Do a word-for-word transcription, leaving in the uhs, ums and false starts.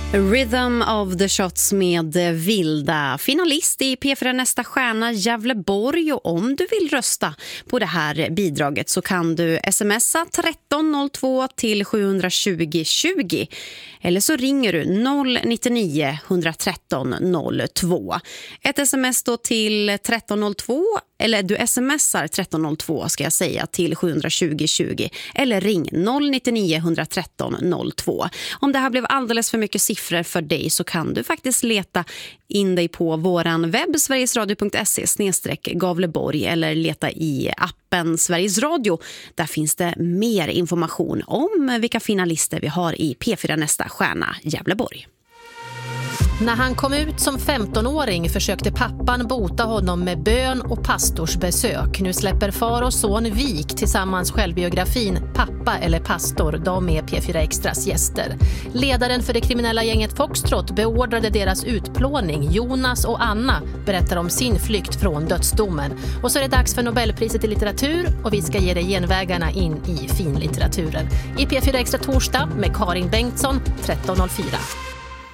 Rhythm of the Shots med Vilda, finalist i P fyra Nästa stjärna Gävleborg. Och om du vill rösta på det här bidraget så kan du smsa tretton noll två till sju tjugo tjugo eller så ringer du noll nio nio ett tre noll två. Ett sms då till tretton noll två, eller du smsar tretton noll två ska jag säga till sju tjugo tjugo eller ring noll nio nio ett tre noll två. Om det här blev alldeles för mycket siffror för dig så kan du faktiskt leta in dig på våran webb sverigesradio punkt se snedstreck Gavleborg eller leta i appen Sveriges Radio. Där finns det mer information om vilka finalister vi har i P fyra Nästa stjärna Gävleborg. När han kom ut som femtonåring försökte pappan bota honom med bön och pastorsbesök. Nu släpper far och son Vik tillsammans självbiografin Pappa eller pastor. De är P fyra Extras gäster. Ledaren för det kriminella gänget Foxtrot beordrade deras utplåning. Jonas och Anna berättar om sin flykt från dödsdomen. Och så är det dags för Nobelpriset i litteratur och vi ska ge dig genvägarna in i finlitteraturen. I P fyra Extra torsdag med Karin Bengtsson tretton noll fyra.